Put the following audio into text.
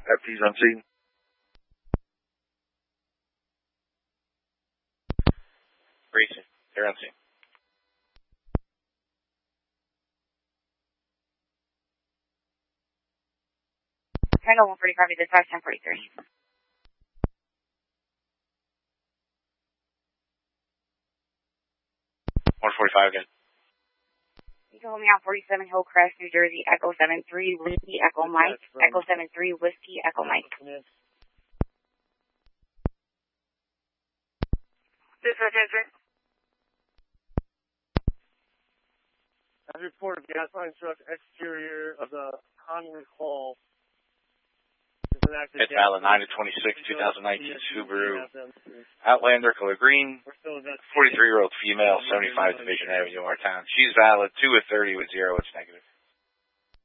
FT's on scene. Grayson, they're on scene. Tango 145, dispatch 1043. 145 again. You can hold me out 47 Hillcrest, New Jersey, Echo 73, Whiskey, Echo Mike, Echo 73, Whiskey, Echo Mike. Dispatch answer. As reported, gasoline truck exterior of the Conway Hall. It's valid 9/26, 2019 Subaru Outlander, color green, 43-year-old female, 75 Division Avenue, our town. She's valid 2/30 with 0, it's negative.